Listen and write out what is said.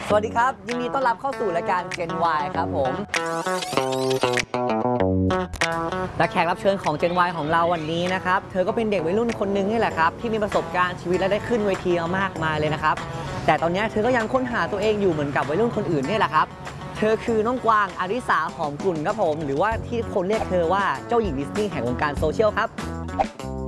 สวัสดีครับยินดีต้อนรับเข้าสู่รายการ Gen Y ครับผมและแขกรับเชิญของ Gen Y ของเราวันนี้นะครับเธอก็เป็นเด็กวัยรุ่นคนนึงนี่แหละครับที่มีประสบการณ์ชีวิตและได้ขึ้นเวทีมามากมายเลยนะครับแต่ตอนนี้เธอก็ยังค้นหาตัวเองอยู่เหมือนกับวัยรุ่นคนอื่นนี่แหละครับเธอคือน้องกวางอริสาหอมกุลครับผมหรือว่าที่คนเรียกเธอว่าเจ้าหญิงดิสนีย์แห่งวงการโซเชียลครับ